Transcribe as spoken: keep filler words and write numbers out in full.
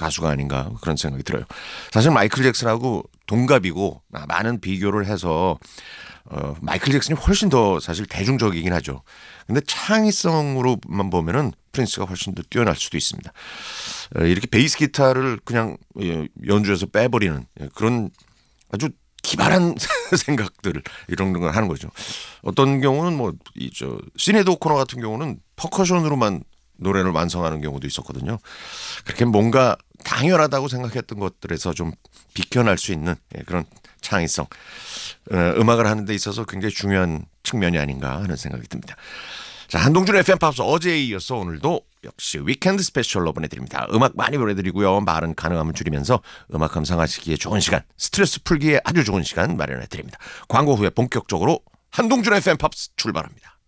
가수가 아닌가 그런 생각이 들어요. 사실 마이클 잭슨하고 동갑이고 많은 비교를 해서 어, 마이클 잭슨이 훨씬 더 사실 대중적이긴 하죠. 근데 창의성으로만 보면은 프린스가 훨씬 더 뛰어날 수도 있습니다. 어, 이렇게 베이스 기타를 그냥 연주해서 빼버리는 그런 아주 기발한 생각들을 이런 걸 하는 거죠. 어떤 경우는 뭐 이 저 시네드 오코너 같은 경우는 퍼커션으로만 노래를 완성하는 경우도 있었거든요. 그렇게 뭔가 당연하다고 생각했던 것들에서 좀 비껴날 수 있는 그런 창의성, 음악을 하는 데 있어서 굉장히 중요한 측면이 아닌가 하는 생각이 듭니다. 자, 한동준 에프엠 팝스 어제에 이어서 오늘도 역시 위켄드 스페셜로 보내드립니다. 음악 많이 보내드리고요. 말은 가능하면 줄이면서 음악 감상하시기에 좋은 시간, 스트레스 풀기에 아주 좋은 시간 마련해드립니다. 광고 후에 본격적으로 한동준 에프엠 팝스 출발합니다.